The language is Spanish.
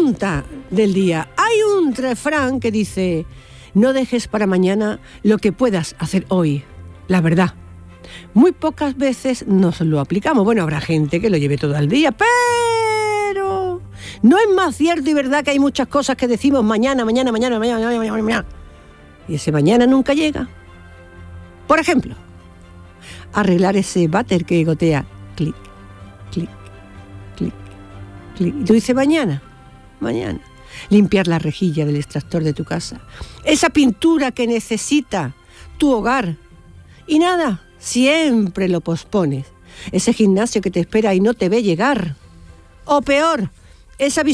pregunta del día. Hay un refrán que dice: no dejes para mañana lo que puedas hacer hoy. La verdad, muy pocas veces nos lo aplicamos. Bueno, habrá gente que lo lleve todo el día, pero ¿no es más cierto y verdad que hay muchas cosas que decimos mañana? Y ese mañana nunca llega? Por ejemplo, arreglar ese váter que gotea. Clic, clic, clic, clic. Y tú dices mañana. Limpiar la rejilla del extractor de tu casa. Esa pintura que necesita tu hogar. Y nada, siempre lo pospones. Ese gimnasio que te espera y no te ve llegar. O peor, esa